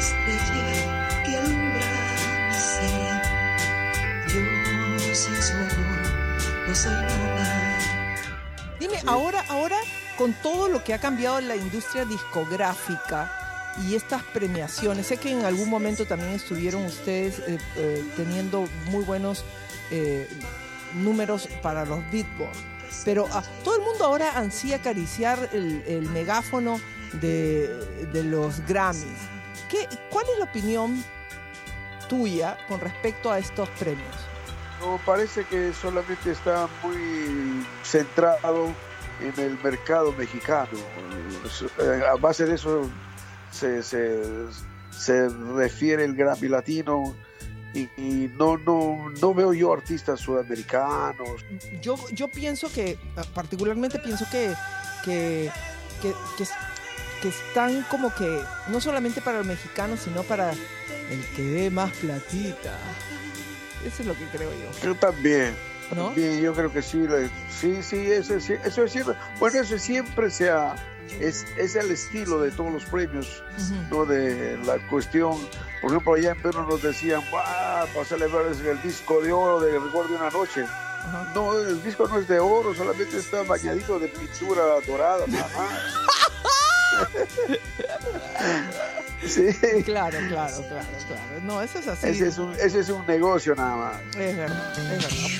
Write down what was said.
estrella que alumbra mi ser. Yo sin su amor no soy nada. Dime, ahora, con todo lo que ha cambiado la industria discográfica y estas premiaciones, sé que en algún momento también estuvieron ustedes teniendo muy buenos números para los Billboard, pero todo el mundo ahora ansía acariciar el megáfono de los Grammys. ¿Cuál es la opinión tuya con respecto a estos premios? No, parece que solamente está muy centrado en el mercado mexicano. A base de eso se refiere el Grammy Latino y no veo yo artistas sudamericanos. Yo pienso que, particularmente pienso que están como que no solamente para el mexicano, sino para el que dé más platita. Eso es lo que creo yo. Yo también. ¿No? También, yo creo que sí. Eso es cierto. Bueno, eso siempre es el estilo de todos los premios, ¿no? De la cuestión. Por ejemplo, allá en Perú nos decían, para celebrar el disco de oro de Recuerdo de una Noche. Uh-huh. No, el disco no es de oro, solamente está bañadito de pintura dorada. Sí. Claro. No, eso es así. Ese es un negocio nada más. Es verdad.